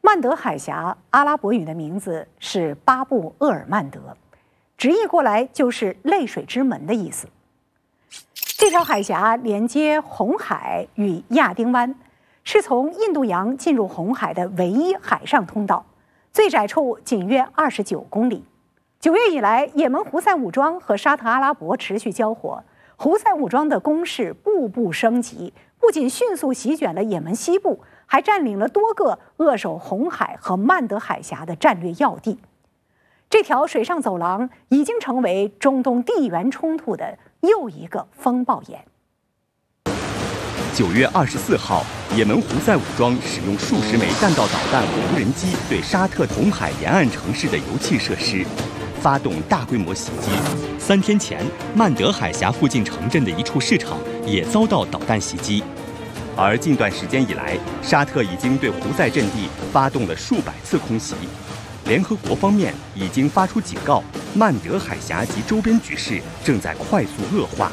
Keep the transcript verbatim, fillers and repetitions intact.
曼德海峡阿拉伯语的名字是巴布厄尔曼德，直译过来就是泪水之门的意思。这条海峡连接红海与亚丁湾，是从印度洋进入红海的唯一海上通道，最窄处仅约二十九公里。九月以来，也门胡塞武装和沙特阿拉伯持续交火，胡塞武装的攻势步步升级，不仅迅速席卷了也门西部，还占领了多个扼守红海和曼德海峡的战略要地。这条水上走廊已经成为中东地缘冲突的又一个风暴眼。 九月二十四号，也门胡塞武装使用数十枚弹道导弹和无人机对沙特红海沿岸城市的油气设施发动大规模袭击。三天前，曼德海峡附近城镇的一处市场也遭到导弹袭击。而近段时间以来，沙特已经对胡塞阵地发动了数百次空袭。联合国方面已经发出警告，曼德海峡及周边局势正在快速恶化。